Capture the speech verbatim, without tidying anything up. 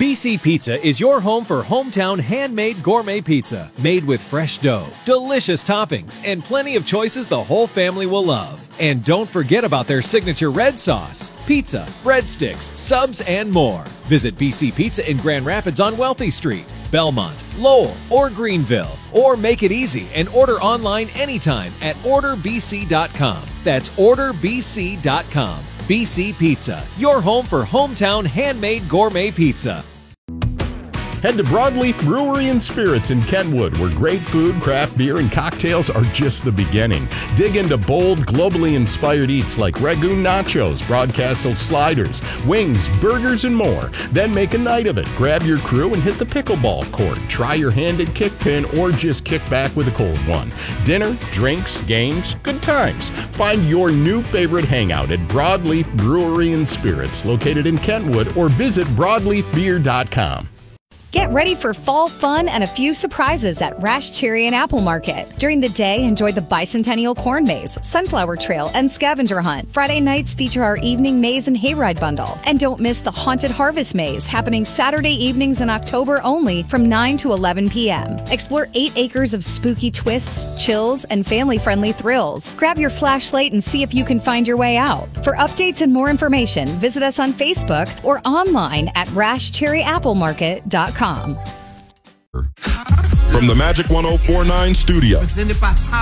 B C Pizza is your home for hometown handmade gourmet pizza, made with fresh dough, delicious toppings, and plenty of choices the whole family will love. And don't forget about their signature red sauce, pizza, breadsticks, subs, and more. Visit B C Pizza in Grand Rapids on Wealthy Street, Belmont, Lowell, or Greenville. Or make it easy and order online anytime at order b c dot com. That's order b c dot com. B C Pizza, your home for hometown handmade gourmet pizza. Head to Broadleaf Brewery and Spirits in Kentwood, where great food, craft beer, and cocktails are just the beginning. Dig into bold, globally inspired eats like Ragoon Nachos, Broadcastle Sliders, wings, burgers, and more. Then make a night of it. Grab your crew and hit the pickleball court. Try your hand at kickpin or just kick back with a cold one. Dinner, drinks, games, good times. Find your new favorite hangout at Broadleaf Brewery and Spirits, located in Kentwood, or visit broadleaf beer dot com. Get ready for fall fun and a few surprises at Rash Cherry and Apple Market. During the day, enjoy the Bicentennial Corn Maze, Sunflower Trail, and Scavenger Hunt. Friday nights feature our Evening Maze and Hayride Bundle. And don't miss the Haunted Harvest Maze, happening Saturday evenings in October only from nine to eleven p.m. Explore eight acres of spooky twists, chills, and family-friendly thrills. Grab your flashlight and see if you can find your way out. For updates and more information, visit us on Facebook or online at rash cherry apple market dot com. From the Magic one oh four point nine studio.